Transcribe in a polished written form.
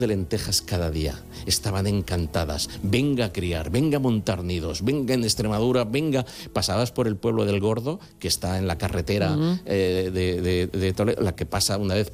de lentejas cada día. Estaban encantadas. Venga a criar, venga a montar nidos, venga en Extremadura, venga. Pasabas por el pueblo del Gordo, que está en la carretera de Toledo, la que pasa una vez